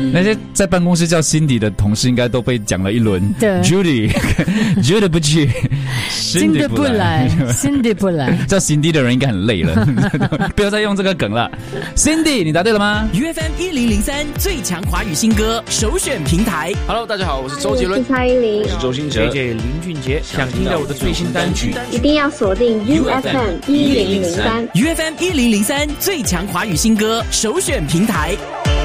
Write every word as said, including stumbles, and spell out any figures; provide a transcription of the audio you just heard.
那些在办公室叫 Cindy 的同事应该都被讲了一轮。 对 Judy，Judy 不去 ，Cindy 不来 ，Cindy 不来， 叫 Cindy 的人应该很累了，不要再用这个梗了。Cindy， 你答对了吗 ？U F M 一零零三最强华语新歌首选平台。 Hello， 大家好，我是周杰伦， 我是蔡依林， 我是周兴哲 ，J J 林俊杰，想听到我的最新单曲， 一定要锁定 U F M 一零零三 ，U F M 一零零三最强华语新歌首选平台。